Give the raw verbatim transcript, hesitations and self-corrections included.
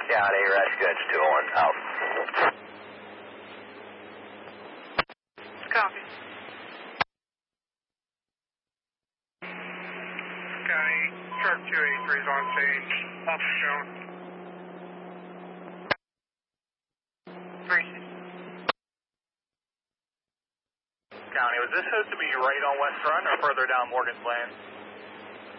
County, Rescue two oh one out. Copy. County, truck two eighty-three is on stage. Officer shown. Three. County, was this supposed to be right on West Front or further down Morgan's Lane?